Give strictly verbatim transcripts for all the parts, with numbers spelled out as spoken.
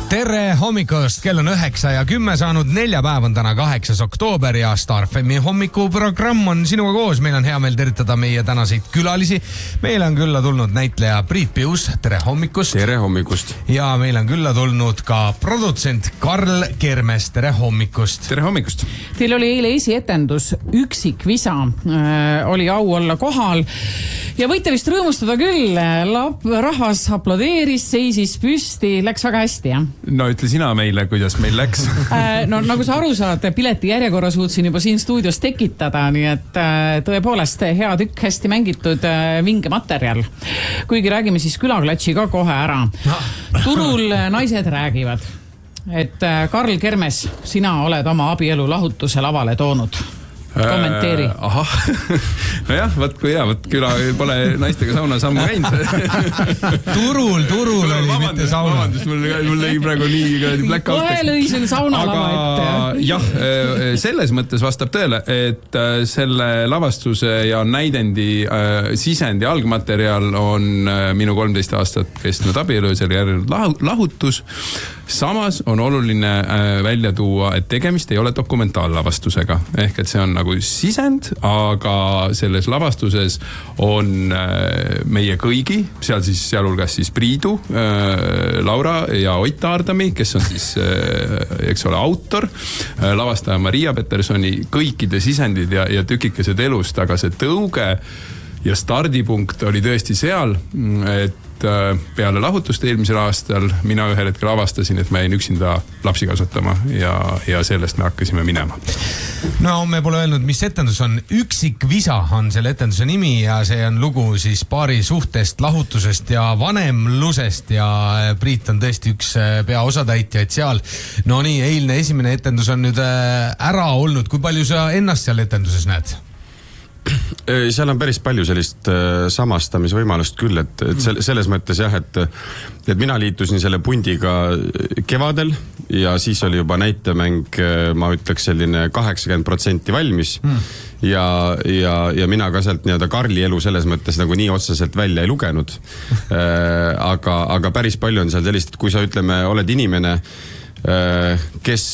Tere hommikust, kell on üheksa ja kümme saanud, neljapäev on täna kaheksas oktoober ja Star F M-i hommikuprogramm on sinuga koos. Meil on hea meel tervitada meie tänaseid külalisi. Meil on külla tulnud näitleja Priit Pius, tere hommikust. Tere hommikust. Ja meil on külla tulnud ka produtsent Karl Kermes, tere hommikust. Tere hommikust. Teil oli eile esietendus Üksik visa, äh, oli au olla kohal ja võite vist rõõmustada küll. Rahvas aplodeeris, seisis püsti, läks väga hästi, jah? No ütle sina meile, kuidas meil läks. No nagu sa aru saad, pileti järjekorra suutsin juba siin stuudios tekitada, nii et tõepoolest hea tükk, hästi mängitud, vinge materjal. Kuigi räägime siis külaklatši ka kohe ära. Turul naised räägivad, et Karl Kermes, sina oled oma abielu lahutuse lavale toonud. Kommenteeri. Äh, ahah, no jah, võt kui hea, võt küla pole naistega sauna sammu käinud. Turul, turul oli vabandust, mitte sauna. Vabandust, mul, mul lõi praegu nii black out. Kohe lõi selle sauna lava ette. Aga jah, selles mõttes vastab tõele, et selle lavastuse ja näidendi sisendi algmaterial on minu kolmteist aastat kestnud abielu ja selle järjel lahutus. Samas on oluline välja tuua, et tegemist ei ole dokumentaallavastusega. Ehk et see on nagu sisend, aga selles lavastuses on meie kõigi, seal siis sealhulgas siis Priidu, Laura ja Ott Aardami, kes on siis, eks ole, autor, lavastaja Maria Petersoni, kõikide sisendid ja, ja tükikesed elust, aga see tõuge ja stardipunkt oli tõesti seal, et peale lahutust eelmisel aastal mina ühel hetkel avastasin, et ma jäin üksinda lapsi kasvatama ja, ja sellest me hakkasime minema. No me pole öelnud, mis etendus on. Üksik visa on selle etenduse nimi ja see on lugu siis paari suhtest, lahutusest ja vanemlusest ja Priit on tõesti üks peaosatäitjaid seal. No nii, eilne esimene etendus on nüüd ära olnud. Kui palju sa ennast seal etenduses näed? Seal on päris palju sellist samastamisvõimalust küll, et, et selles mõttes jah, et, et mina liitusin selle pundiga kevadel ja siis oli juba näitemäng, ma ütleks selline kaheksakümmend protsenti valmis mm. ja, ja, ja mina ka sealt nii-öelda Karli elu selles mõttes nagu nii otseselt välja ei lugenud. aga, aga päris palju on seal sellist, et kui sa ütleme, oled inimene, kes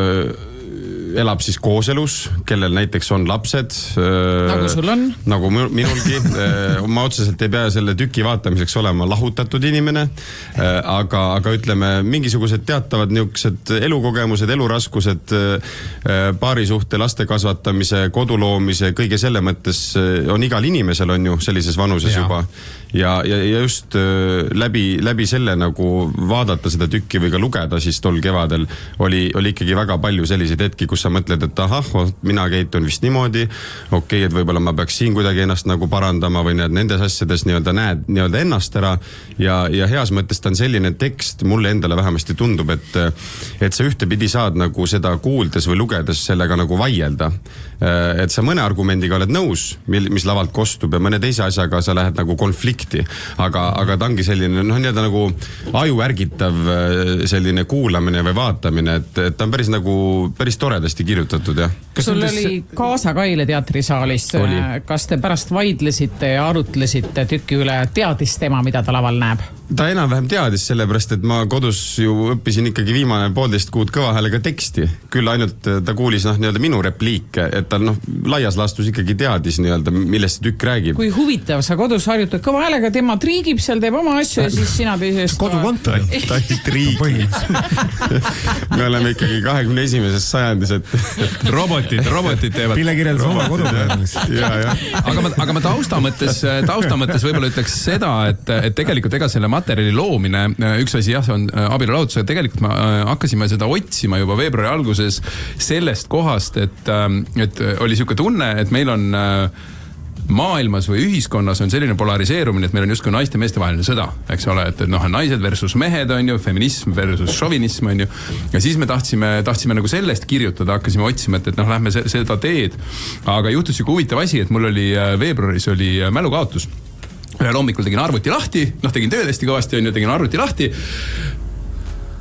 elab siis kooselus, kellel näiteks on lapsed. Nagu sul on? Nagu minulgi. Ma otseselt ei pea selle tüki vaatamiseks olema lahutatud inimene, aga, aga ütleme, mingisugused teatavad niisugused elukogemused, eluraskused, paarisuhte, laste kasvatamise, koduloomise, kõige selle mõttes on igal inimesel on ju sellises vanuses ja. juba. Ja, ja, ja just läbi, läbi selle nagu vaadata seda tükki või ka lugeda, siis tol kevadel oli, oli ikkagi väga palju selliseid hetki, kus sa mõtled, et ahah, mina keitun vist niimoodi, okei, okay, et võib-olla ma peaks siin kuidagi ennast nagu parandama või need, nendes asjades nii-öelda näed nii-öelda ennast ära ja, ja heas mõttes ta on selline tekst, mulle endale vähemasti tundub, et, et sa ühtepidi saad nagu seda kuuldes või lugedes sellega nagu vaielda. Et sa mõne argumendiga oled nõus, mis lavalt kostub ja mõne teise asjaga sa lähed nagu konflikti, aga, aga ta ongi selline, noh, nii-öelda nagu aju ärgitav selline kuulamine või vaatamine, et, et ta on päris nagu, päris toredasti kirjutatud, jah. Kas sul oli Kaasa Kaile teatrisaalis, oli. Kas te pärast vaidlesite ja arutlesite tüki üle, teadis tema, mida ta laval näeb? Ta enam-vähem teadis sellepärast, et ma kodus ju õppisin ikkagi viimane poolteist kuud kõva häälega teksti. Küll ainult ta kuulis noh, nii-öelda minu repliike, et ta noh, laias laastus ikkagi teadis nii-öelda, millest see tükk räägib. Kui huvitav, sa kodus harjutad kõva häälega, tema triigib seal, teeb oma asju ja siis sina teisest... Kodukontor, ta ei triigi. Me oleme ikkagi kahekümne esimeses sajandis, et... Robotid, robotid teevad. Pilekirjeldus oma kodupeal. aga ma, aga ma tausta mõttes, tausta mõttes võib-olla ütleks seda, et, et tegelikult ega selle materjali loomine, üks asi jah, on abielu lahutusega, tegelikult me hakkasime seda otsima juba veebruari alguses sellest kohast, et, et oli siuke tunne, et meil on maailmas või ühiskonnas on selline polariseerumine, et meil on justkui naiste meeste vaheline sõda, eks ole, et noh, naised versus mehed on ju, feminism versus šovinism on ju, ja siis me tahtsime, tahtsime nagu sellest kirjutada, hakkasime otsima, et, et noh, lähme seda teed, aga juhtus siuke huvitav asi, et mul oli veebruaris oli mälukaotus. Ühel hommikul tegin arvuti lahti, noh tegin tööd hästi kõvasti, on ju, tegin arvuti lahti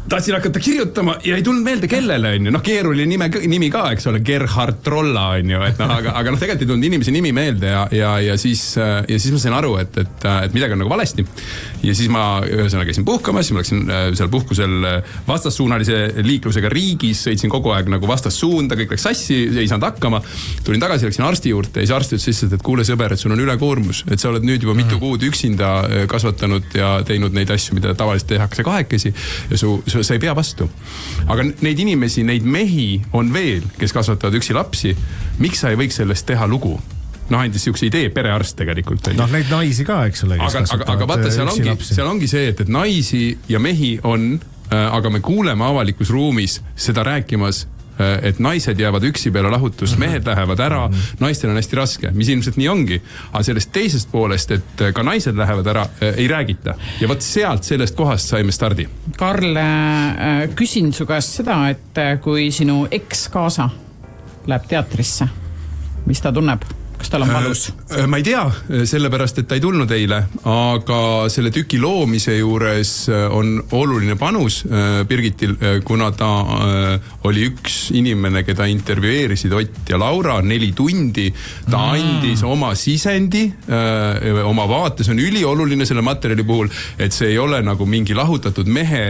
tahtsin hakata kirjutama ja ei tulnud meelde kellele, on ju. Noh, keeruline nime, nimi ka, eks ole, Gerhard Trolla, on ju. Et noh, aga, aga noh, tegelikult ei tulnud inimese nimi meelde ja, ja, ja, siis, ja siis ma sain aru, et, et, et midagi on nagu valesti. Ja siis ma ühesõnaga käisin puhkamas, siis ma läksin seal puhkusel vastassuunalise liiklusega riigis, sõitsin kogu aeg nagu vastassuunda, kõik läks sassi, ei saanud hakkama. Tulin tagasi, läksin arsti juurde ja siis arsti ütles lihtsalt, et kuule sõber, et sul on ülekoormus, et sa oled nüüd juba mitu kuud üksinda kasvatanud ja teinud neid asju, mida tavaliselt tehakse kahekesi ja su, su sa ei pea vastu. Aga neid inimesi, neid mehi on veel, kes kasvatavad üksi lapsi. Miks sa ei võiks sellest teha lugu? Noh, andis siukse idee perearst tegelikult. Noh, neid naisi ka, eks ole. Aga, aga, aga vaata, seal ongi, seal ongi see, et, et naisi ja mehi on, aga me kuuleme avalikus ruumis seda rääkimas, et naised jäävad üksi peale lahutust, mehed lähevad ära, naistel on hästi raske, mis ilmselt nii ongi. Aga sellest teisest poolest, et ka naised lähevad ära, ei räägita. Ja võt sealt sellest kohast saime stardi. Karl, küsin su käest seda, et kui sinu eks-kaasa läheb teatrisse, mis ta tunneb? Kas tal on valus? Ma ei tea, sellepärast, et ta ei tulnud eile, aga selle tüki loomise juures on oluline panus Birgitil, kuna ta oli üks inimene, keda intervjueerisid Ott ja Laura neli tundi. Ta andis oma sisendi, oma vaates on ülioluline selle materjali puhul, et see ei ole nagu mingi lahutatud mehe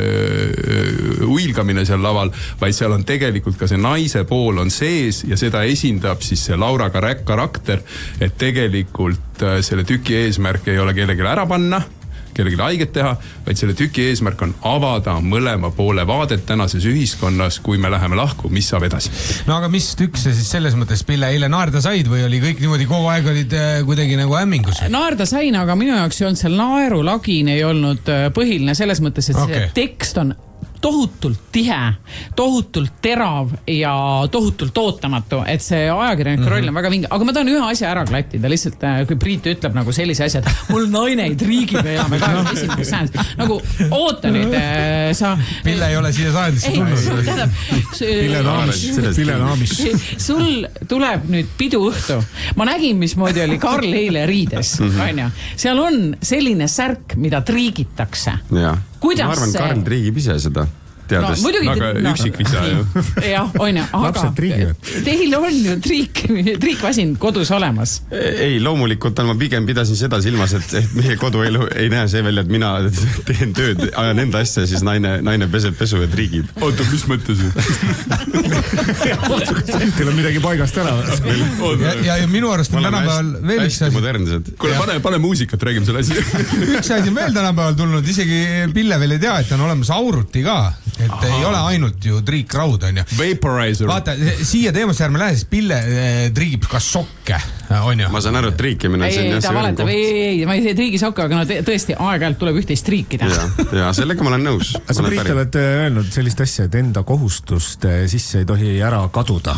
uilgamine seal laval, vaid seal on tegelikult ka see naise pool on sees ja seda esindab siis see Laura karakter, et tegelikult selle tüki eesmärk ei ole kellelegi ära panna, kellelegi haiget teha, vaid selle tüki eesmärk on avada mõlema poole vaadet tänases ühiskonnas, kui me läheme lahku, mis saab edasi. No aga mis tükk see siis selles mõttes, Pille, eile naerda said või oli kõik niimoodi kogu aeg olid kuidagi nagu ämmingus? Naerda sain, aga minu jaoks ei olnud see naerulagin ei olnud põhiline selles mõttes, et okay. See tekst on tohutult tihe, tohutult terav ja tohutult ootamatu, et see ajakirjanike roll on väga vinge. Aga ma tahan ühe asja ära klattida, lihtsalt kui Priit ütleb nagu sellise asja, et mul naine ei triigib ja me kahekümne esimene sajand. Nagu oota nüüd, sa... Pille ei ole siia sajandisse tulnud. Tähendab, Pille naamis, Pille naamis. Sul tuleb nüüd pidu õhtu. Ma nägin, mismoodi oli Karl eile riides. Mm-hmm. Seal on selline särk, mida triigitakse. Ja. Kuidas ma arvan, Karl triigib ise seda teades. No, muidugi, aga no, üksikvisa ju. Jah, on ju. Aga teil on ju triik, triikvasin kodus olemas. Ei, loomulikult ma pigem pidasin seda silmas, et, et meie koduelu ei näe see välja, et mina teen tööd, ajan enda asja, siis naine, naine peseb pesu ja triigib. Oota, mis mõttes? Teil on midagi paigast ära. Ja, ja, ja minu arust on tänapäeval veel üks asi. Modernsed. Kuule, pane, pane muusikat, räägime selle asi. Üks asi on veel tänapäeval tulnud, isegi Pille veel ei tea, et on olemas auruti ka. Et aha. Ei ole ainult ju triikraud, on ju. Vaporizer. Vaata, siia teemasse järgme lähe, siis Pille triigib ka sokke, on ju. Ma saan aru, et triikimine on ei, ta valetab, ei, ei, ma ei tee triigi sokke, aga no tõesti aeg-ajalt tuleb üht-teist triikida. Ja, ja sellega ma olen nõus. Sa Priit oled öelnud sellist asja, et enda kohustust sisse ei tohi ära kaduda.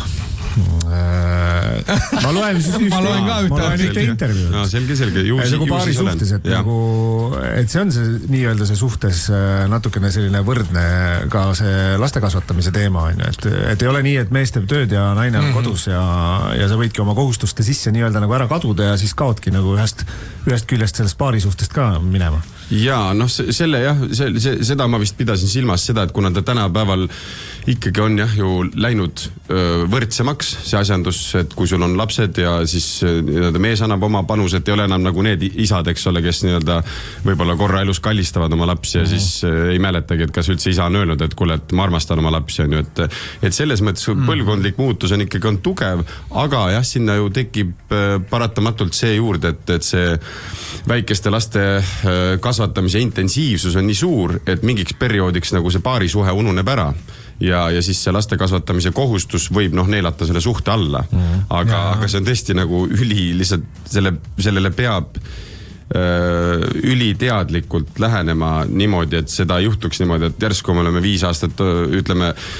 Ma loen siis ma loen ka ma loen ühte intervjuud. No, selge, selge. Ju, see on paari suhtes, et, nagu, et see on see nii-öelda see suhtes natukene selline võrdne ka see laste kasvatamise teema on ju, et, et ei ole nii, et mees teeb tööd ja naine on kodus ja, ja sa võidki oma kohustuste sisse nii-öelda nagu ära kaduda ja siis kaotki nagu ühest, ühest küljest sellest paari suhtest ka minema. Jaa, noh, selle jah, see, see, seda ma vist pidasin silmas seda, et kuna ta tänapäeval ikkagi on jah ju läinud öö, võrdsemaks see asjandus, et kui sul on lapsed ja siis nii-öelda mees annab oma panus, et ei ole enam nagu need isad, eks ole, kes nii-öelda võib-olla korra elus kallistavad oma lapsi ja siis öö, ei mäletagi, et kas üldse isa on öelnud, et kuule, et ma armastan oma lapsi, on ju, et, et selles mõttes põlvkondlik muutus on ikkagi on tugev, aga jah, sinna ju tekib öö, paratamatult see juurde, et, et see väikeste laste öö, kasvatamise intensiivsus on nii suur, et mingiks perioodiks nagu see paarisuhe ununeb ära. Ja, ja siis see laste kasvatamise kohustus võib noh neelata selle suhte alla. Mm. Aga, aga see on tõesti nagu üli lihtsalt selle, sellele peab öö, üli teadlikult lähenema niimoodi, et seda juhtuks niimoodi, et järsku me oleme viis aastat, ütleme,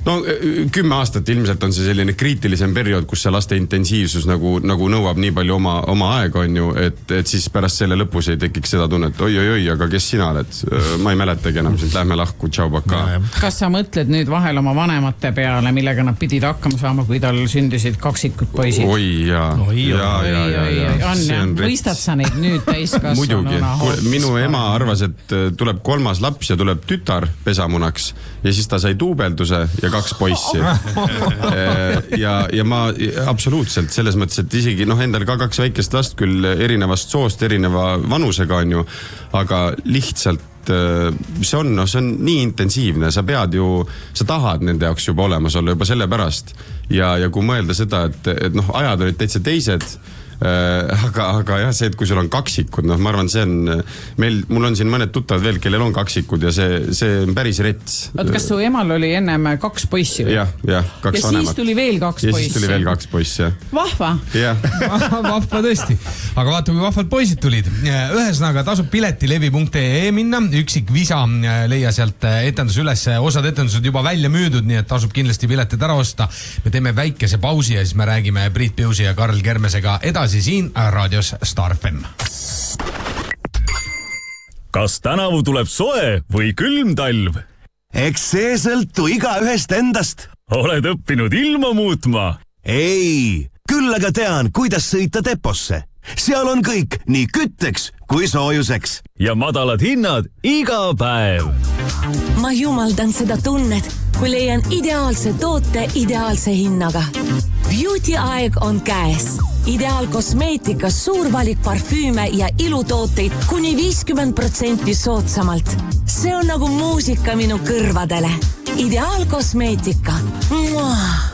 no kümme aastat ilmselt on see selline kriitilisem periood, kus see laste intensiivsus nagu, nagu nõuab nii palju oma, oma aega on ju, et, et siis pärast selle lõpus ei tekiks seda tunnet, oi, oi, oi, aga kes sina oled? Ma ei mäletagi enam, siis lähme lahku, tšau, baka. Kas sa mõtled nüüd vahel oma vanemate peale, millega nad pidid hakkama saama, kui tal sündisid kaksikud poisid? Oi, jaa. Oi, ja, ja, ja, ja. On, ja. Mõistad sa neid nüüd täiskasvanuna? Muidugi. Minu ema arvas, et tuleb kolmas laps ja tuleb tütar pesamunaks ja siis ta sai duubelduse ja kaks poissi. ja, ja ma absoluutselt selles mõttes, et isegi noh, endal ka kaks väikest last küll erinevast soost, erineva vanusega on ju, aga lihtsalt see on, no see on nii intensiivne, sa pead ju, sa tahad nende jaoks juba olemas olla juba selle pärast ja, ja kui mõelda seda, et, et noh, ajad olid täitsa teised, aga, aga jah, see, et kui sul on kaksikud, noh, ma arvan, see on meil, mul on siin mõned tuttavad veel, kellel on kaksikud ja see, see on päris rets. Oot, kas su emal oli ennem kaks poissi? Jah, jah, kaks ja vanemat. Siis tuli veel kaks ja poissi. Ja siis tuli veel kaks poissi, jah. Vahva. Jah. Vahva tõesti. Aga vaata, kui vahvad poisid tulid. Ühesõnaga tasub piletilevi punkt ee minna, üksik visa leia sealt etendus üles. Osad etendused juba välja müüdud, nii et tasub kindlasti piletid ära osta. Me teeme väikese pausi ja siis me räägime Priit Piusi ja Karl Kermesega edasi siin raadios Star F M. Kas tänavu tuleb soe või külm talv? Eks see sõltu iga ühest endast. Oled õppinud ilma muutma? Ei, küll aga tean, kuidas sõita deposse. Seal on kõik, nii kütteks kui soojuseks. Ja madalad hinnad iga päev. Ma jumaldan seda tunnet, kui leian ideaalse toote ideaalse hinnaga. Beauty aeg on käes. Ideaalkosmeetikas suur valik parfüüme ja ilutooteid kuni viiskümmend protsenti soodsamalt. See on nagu muusika minu kõrvadele. Ideaalkosmeetika. Mwah!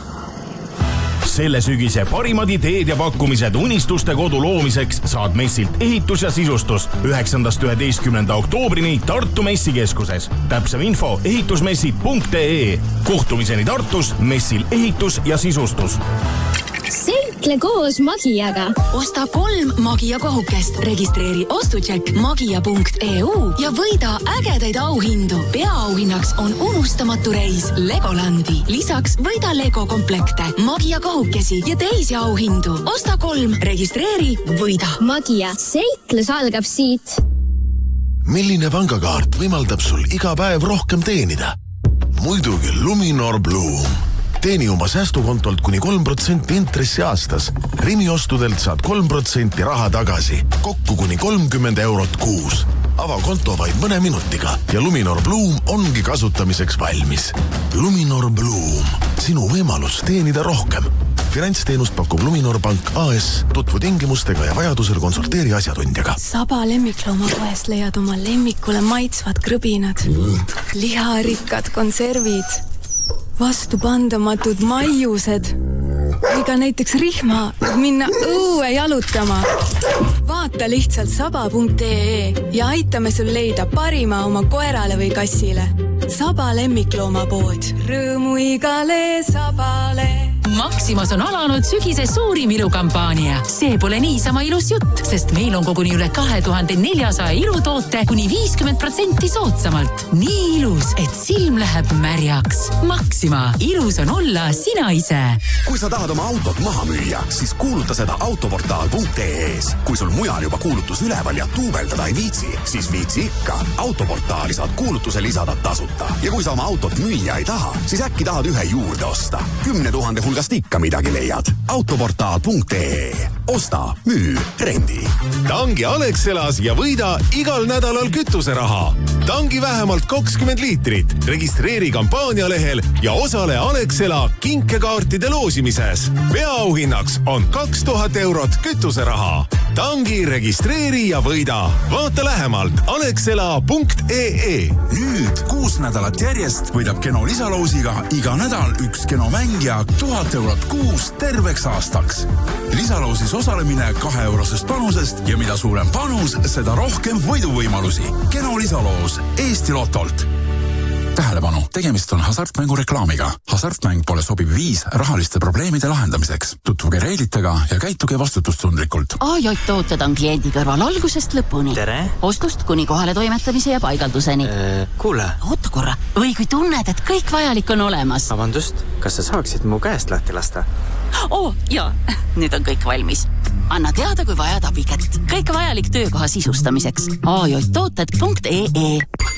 Selle sügise parimad ideed ja pakkumised unistuste kodu loomiseks saad messilt ehitus ja sisustus üheksandast üheteistkümnenda oktoobrini Tartu messikeskuses. Täpsem info ehitusmessid punkt ee. Kohtumiseni Tartus messil ehitus ja sisustus. Seikle koos Magiaga. Osta kolm Magia kohukest, registreeri ostutšekk magia punkt ee u ja võida ägedaid auhindu. Peaauhinnaks on unustamatu reis Legolandi. Lisaks võida Lego komplekte, Magia kohukesi ja teisi auhindu. Osta kolm, registreeri, võida. Magia, seiklus algab siit. Milline pangakaart võimaldab sul iga päev rohkem teenida? Muidugi Luminor Bloom. Teeni oma säästukontolt kuni kolm protsenti intressi aastas. Rimi ostudelt saad kolm protsenti raha tagasi. Kokku kuni kolmkümmend eurot kuus. Ava konto vaid mõne minutiga ja Luminor Bloom ongi kasutamiseks valmis. Luminor Bloom. Sinu võimalus teenida rohkem. Finantsteenust pakub Luminor Pank A S. Tutvu tingimustega ja vajadusel konsulteeri asjatundjaga. Saba lemmikloomapoest leiad oma lemmikule maitsvad krõbinad. Mm. Liharikkad konservid. Vastupandamatud maiused või ka näiteks rihma minna õue jalutama. Vaata lihtsalt saba punkt ee ja aitame sul leida parima oma koerale või kassile. Saba lemmikloomapood. Rõõmu igale sabale. Maximas on alanud sügise suurim ilukampaania. See pole niisama ilus jutt, sest meil on koguni üle kahe tuhande neljasaja ilutoote kuni viiskümmend protsenti soodsamalt. Nii ilus, et silm läheb märjaks. Maxima. Ilus on olla sina ise. Kui sa tahad oma autot maha müüa, siis kuuluta seda autoportaal punkt ee-s. Kui sul mujal juba kuulutus üleval ja tuubeldada ei viitsi, siis viitsi ikka. Autoportaali saad kuulutuse lisada tasuta. Ja kui sa oma autot müüa ei taha, siis äkki tahad ühe juurde osta. Kümne tuhande hulga ikka midagi leiad. autoportaal punkt ee. Osta, müü, trendi. Tangi Alexelas ja võida igal nädalal kütuseraha. Tangi vähemalt kakskümmend liitrit. Registreeri kampaanialehel ja osale Alexela kinkekaartide loosimises. Peaauhinnaks on kaks tuhat eurot kütuseraha. Tangi registreeri ja võida. Vaata lähemalt alexela punkt ee. Nüüd kuus nädalat järjest võidab Keno lisaloosiga iga nädal üks Keno mängija tuhat eurot kuus terveks aastaks. Lisaloosis osalemine kahe eurosest panusest ja mida suurem panus, seda rohkem võiduvõimalusi. Keno lisaloos Eesti Lotolt. Tähelepanu, tegemist on hasartmängu reklaamiga. Hasartmäng pole sobiv viis rahaliste probleemide lahendamiseks. Tutvuge reeglitega ja käituge vastutustundlikult. A J tooted on kliendi kõrval algusest lõpuni. Tere! Ostust kuni kohale toimetamise ja paigalduseni. Äh, kuule. Oota korra. Või kui tunned, et kõik vajalik on olemas. Vabandust, kas sa saaksid mu käest lahti lasta? Oo, jaa. Nüüd on kõik valmis. Anna teada, kui vajad abikätt. Kõik vajalik töökoha sisustamiseks. a j tooted punkt e e